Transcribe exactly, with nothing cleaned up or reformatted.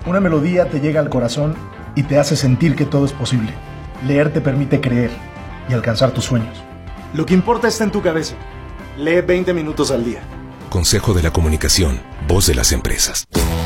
Una melodía te llega al corazón y te hace sentir que todo es posible. Leer te permite creer y alcanzar tus sueños. Lo que importa está en tu cabeza. Lee veinte minutos al día. Consejo de la Comunicación, voz de las empresas.